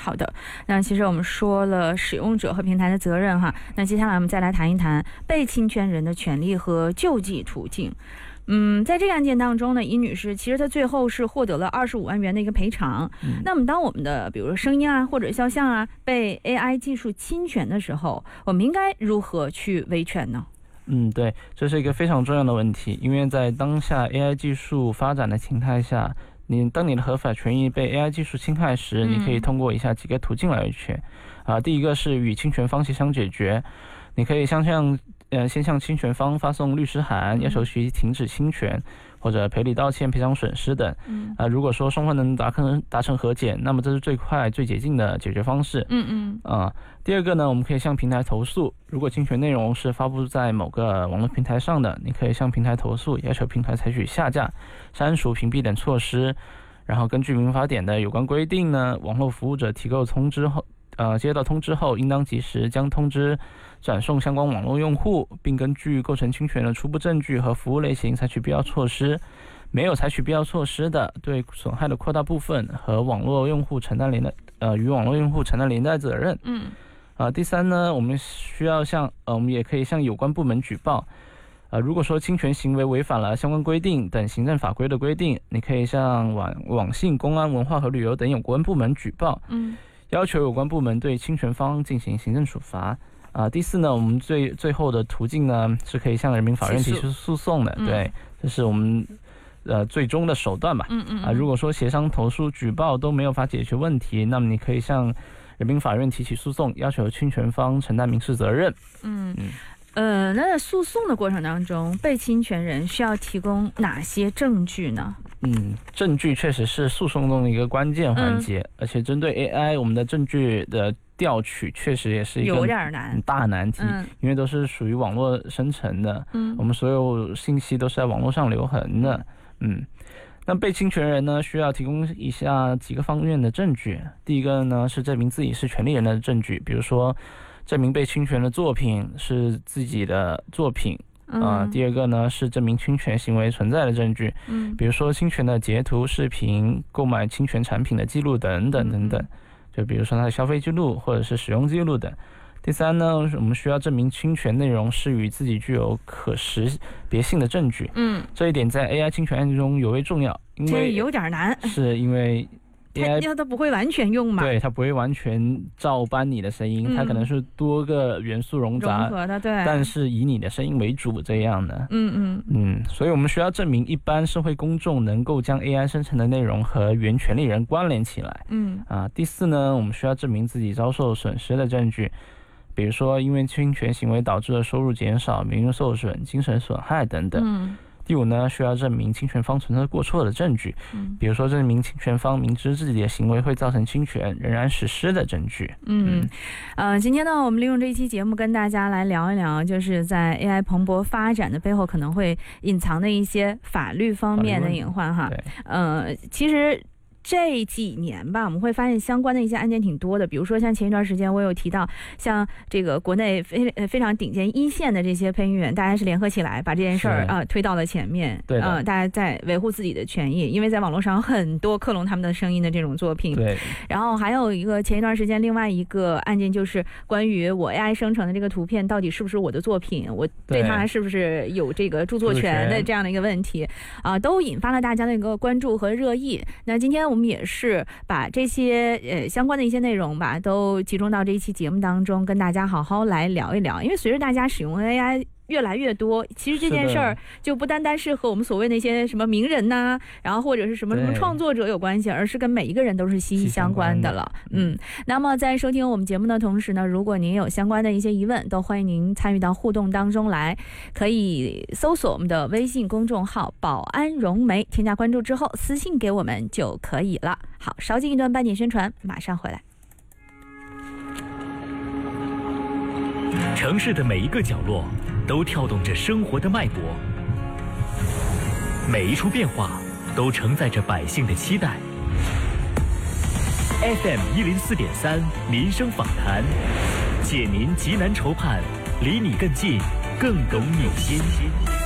好的，那其实我们说了使用者和平台的责任哈，那接下来我们再来谈一谈被侵权人的权利和救济途径。在这个案件当中呢，尹女士其实她最后是获得了25万元的一个赔偿。那么当我们的比如说声音啊或者肖像啊被 AI 技术侵权的时候，我们应该如何去维权呢？ 对，这是一个非常重要的问题，因为在当下 AI 技术发展的情态下，当你的合法权益被 AI 技术侵害时，你可以通过以下几个途径来维权。第一个是与侵权方协商解决，你可以先向侵权方发送律师函，要求其停止侵权，或者赔礼道歉、赔偿损失等。如果说双方能达成和解，那么这是最快最捷径的解决方式。第二个呢，我们可以向平台投诉，如果侵权内容是发布在某个网络平台上的，你可以向平台投诉，要求平台采取下架、删除、屏蔽等措施。然后根据民法典的有关规定呢，网络服务者提供通知后，接到通知后，应当及时将通知转送相关网络用户，并根据构成侵权的初步证据和服务类型采取必要措施。没有采取必要措施的，对损害的扩大部分和与网络用户承担连带责任。第三呢，我们也可以向有关部门举报。如果说侵权行为违反了相关规定等行政法规的规定，你可以向网信、公安、文化和旅游等有关部门举报。要求有关部门对侵权方进行行政处罚。第四呢，我们最后的途径呢是可以向人民法院提出诉讼的。对，这是我们最终的手段吧。如果说协商、投诉、举报都没有法解决问题，那么你可以向人民法院提起诉讼，要求侵权方承担民事责任。 那在诉讼的过程当中，被侵权人需要提供哪些证据呢？ 证据确实是诉讼中的一个关键环节，而且针对 AI， 我们的证据的调取确实也是一个有点大难题，因为都是属于网络生成的，我们所有信息都是在网络上留痕的。那被侵权人呢，需要提供以下几个方面的证据。第一个呢，是证明自己是权利人的证据，比如说证明被侵权的作品是自己的作品。第二个呢，是证明侵权行为存在的证据，比如说侵权的截图、视频、购买侵权产品的记录等等等等，就比如说他的消费记录或者是使用记录等。第三呢，我们需要证明侵权内容是与自己具有可识别性的证据。这一点在 AI 侵权案件中尤为重要，因为这有点难， 是因为它不会完全用嘛？ 对，它不会完全照搬你的声音，它可能是多个元素融合的，对， 但是以你的声音为主这样的。所以我们需要证明一般社会公众能够将 AI 生成的内容和原权利人关联起来。第四呢，我们需要证明自己遭受损失的证据，比如说因为侵权行为导致的收入减少、名誉受损、精神损害等等。第五呢，需要证明侵权方存在过错的证据，比如说证明侵权方明知自己的行为会造成侵权，仍然实施的证据。 今天呢，我们利用这一期节目跟大家来聊一聊，就是在 AI 蓬勃发展的背后可能会隐藏的一些法律方面的隐患哈。其实这几年吧，我们会发现相关的一些案件挺多的，比如说像前一段时间我有提到，像这个国内非常顶尖一线的这些配音员，大家是联合起来把这件事儿推到了前面。 对， 大家在维护自己的权益，因为在网络上很多克隆他们的声音的这种作品。 对， 然后还有一个前一段时间另外一个案件，就是关于我 AI 生成的这个图片到底是不是我的作品，我对它是不是有这个著作权的这样的一个问题都引发了大家的一个关注和热议。那今天我们也是把这些相关的一些内容吧，都集中到这一期节目当中，跟大家好好来聊一聊。因为随着大家使用 AI越来越多，其实这件事儿就不单单是和我们所谓那些什么名人呐，然后或者是什么创作者有关系，而是跟每一个人都是息息相关的了。那么在收听我们节目的同时呢，如果您有相关的一些疑问，都欢迎您参与到互动当中来，可以搜索我们的微信公众号保安融媒，添加关注之后私信给我们就可以了。好，稍进一段半点宣传，马上回来。 城市的每一个角落都跳动着生活的脉搏，每一处变化都承载着百姓的期待。FM104.3民生访谈，解您急难愁盼，离你更近，更懂你心。